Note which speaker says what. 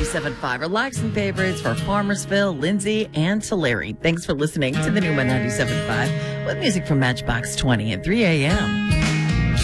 Speaker 1: 97.5. Relaxing favorites for Farmersville, Lindsay, and Tulare. Thanks for listening to the new one 97.5 with music from Matchbox 20 at 3 a.m.